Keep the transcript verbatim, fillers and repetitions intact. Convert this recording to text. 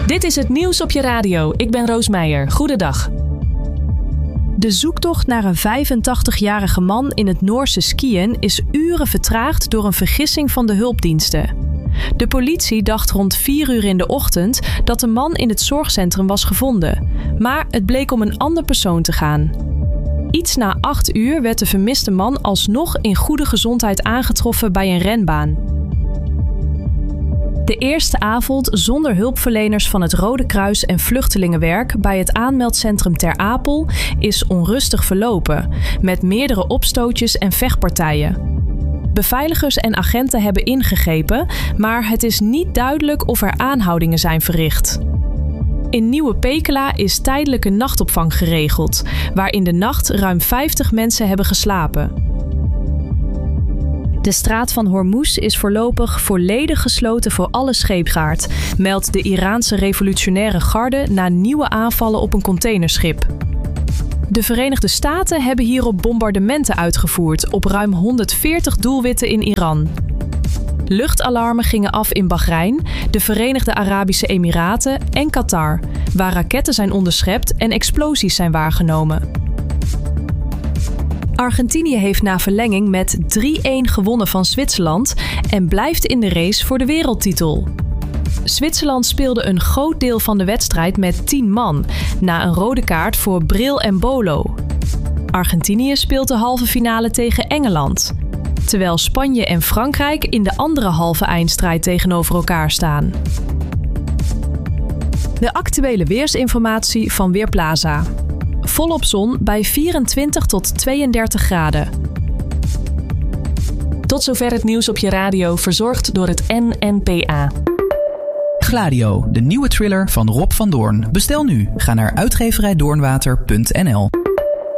Dit is het nieuws op je radio. Ik ben Roos Meijer. Goedendag. De zoektocht naar een vijfentachtigjarige man in het Noorse skiën is uren vertraagd door een vergissing van de hulpdiensten. De politie dacht rond vier uur in de ochtend dat de man in het zorgcentrum was gevonden. Maar het bleek om een ander persoon te gaan. Iets na acht uur werd de vermiste man alsnog in goede gezondheid aangetroffen bij een renbaan. De eerste avond zonder hulpverleners van het Rode Kruis en Vluchtelingenwerk bij het aanmeldcentrum Ter Apel is onrustig verlopen, met meerdere opstootjes en vechtpartijen. Beveiligers en agenten hebben ingegrepen, maar het is niet duidelijk of er aanhoudingen zijn verricht. In Nieuwe Pekela is tijdelijke nachtopvang geregeld, waar in de nacht ruim vijftig mensen hebben geslapen. De straat van Hormuz is voorlopig volledig gesloten voor alle scheepvaart, meldt de Iraanse revolutionaire garde na nieuwe aanvallen op een containerschip. De Verenigde Staten hebben hierop bombardementen uitgevoerd op ruim honderdveertig doelwitten in Iran. Luchtalarmen gingen af in Bahrein, de Verenigde Arabische Emiraten en Qatar, waar raketten zijn onderschept en explosies zijn waargenomen. Argentinië heeft na verlenging met drie-een gewonnen van Zwitserland en blijft in de race voor de wereldtitel. Zwitserland speelde een groot deel van de wedstrijd met tien man, na een rode kaart voor Bril en Bolo. Argentinië speelt de halve finale tegen Engeland, terwijl Spanje en Frankrijk in de andere halve eindstrijd tegenover elkaar staan. De actuele weersinformatie van Weerplaza. Volop zon bij vierentwintig tot tweeëndertig graden. Tot zover het nieuws op je radio, verzorgd door het N N P A. Gladio, de nieuwe thriller van Rob van Doorn. Bestel nu. Ga naar uitgeverij doornwater punt n l.